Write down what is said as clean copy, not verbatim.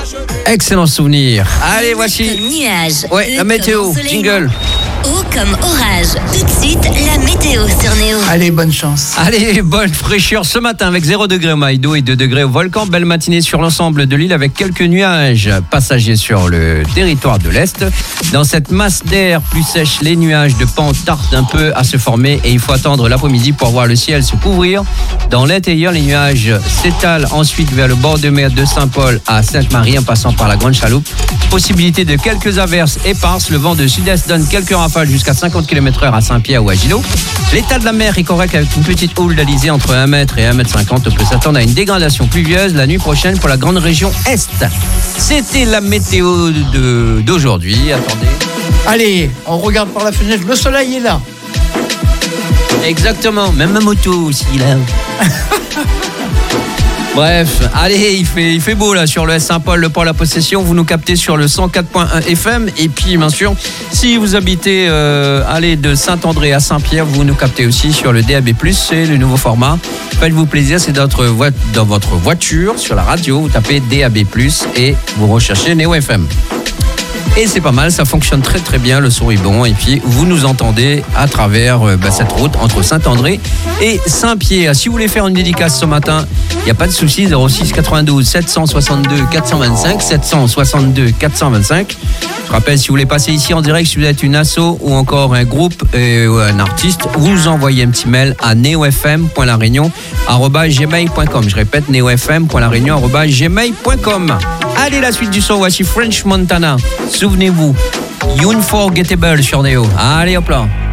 Excellent souvenir. Allez, voici. Nuage. Ouais, la météo. Jingle. Haut comme orage. Tout de suite, la météo sur Néo. Allez, bonne chance. Allez, bonne fraîcheur ce matin avec 0 degré au Maïdo et 2 degrés au Volcan. Belle matinée sur l'ensemble de l'île avec quelques nuages passagers sur le territoire de l'Est. Dans cette masse d'air plus sèche, les nuages de pente tardent un peu à se former et il faut attendre l'après-midi pour voir le ciel se couvrir. Dans l'intérieur, les nuages s'étalent ensuite vers le bord de mer de Saint-Paul à Sainte-Marie en passant par la Grande Chaloupe. Possibilité de quelques averses éparses. Le vent de sud-est donne quelques rafales jusqu'à 50 km/h à Saint-Pierre ou à Gillot. L'état de la mer est correct avec une petite houle d'alizé entre 1 mètre et 1,50 m. On peut s'attendre à une dégradation pluvieuse la nuit prochaine pour la grande région Est. C'était la météo d'aujourd'hui. Attendez. Allez, on regarde par la fenêtre, le soleil est là. Exactement, même ma moto aussi là. Bref, allez, il fait beau là sur le Saint-Paul, le port La Possession. Vous nous captez sur le 104.1 FM. Et puis, bien sûr, si vous habitez de Saint-André à Saint-Pierre, vous nous captez aussi sur le DAB+. C'est le nouveau format. Faites-vous plaisir, c'est dans votre voiture, sur la radio. Vous tapez DAB+, et vous recherchez Néo FM. Et c'est pas mal, ça fonctionne très très bien, le son est bon. Et puis vous nous entendez à travers cette route entre Saint-André et Saint-Pierre. Si vous voulez faire une dédicace ce matin, il n'y a pas de souci, 06 92 762 425 762 425. Je rappelle, si vous voulez passer ici en direct, si vous êtes une asso ou encore un groupe ou un artiste, vous envoyez un petit mail à neofm.lareunion@gmail.com. Je répète, neofm.lareunion@gmail.com. Allez, la suite du son, voici French Montana. Souvenez-vous, Unforgettable sur Néo. Allez, hop là.